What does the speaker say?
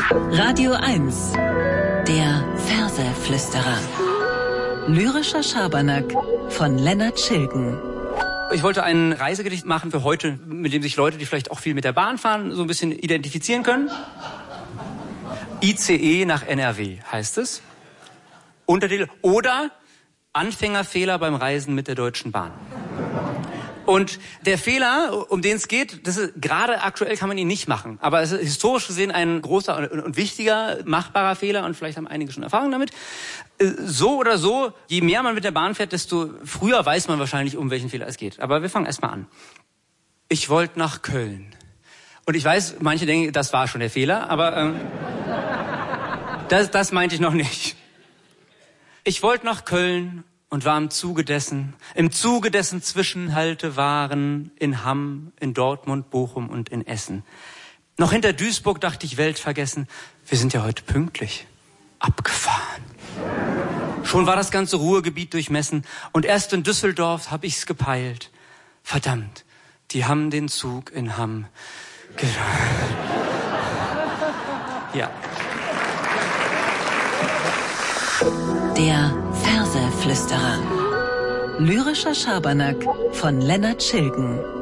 Radio 1, der Verseflüsterer. Lyrischer Schabernack von Lennart Schilgen. Ich wollte ein Reisegedicht machen für heute, mit dem sich Leute, die vielleicht auch viel mit der Bahn fahren, so ein bisschen identifizieren können. ICE nach NRW heißt es. Untertitel oder Anfängerfehler beim Reisen mit der Deutschen Bahn. Und der Fehler, um den es geht, das ist, gerade aktuell kann man ihn nicht machen. Aber es ist historisch gesehen ein großer und wichtiger, machbarer Fehler und vielleicht haben einige schon Erfahrung damit. So oder so, je mehr man mit der Bahn fährt, desto früher weiß man wahrscheinlich, um welchen Fehler es geht. Aber wir fangen erstmal an. Ich wollte nach Köln. Und ich weiß, manche denken, das war schon der Fehler, aber das meinte ich noch nicht. Ich wollte nach Köln und war im Zuge dessen Zwischenhalte waren in Hamm, in Dortmund, Bochum und in Essen. Noch hinter Duisburg dachte ich, Welt vergessen, wir sind ja heute pünktlich. Abgefahren. Schon war das ganze Ruhrgebiet durchmessen und erst in Düsseldorf hab ich's gepeilt. Verdammt, die haben den Zug in Hamm. Ja. Der Verseflüsterer. Lyrischer Schabernack von Lennart Schilgen.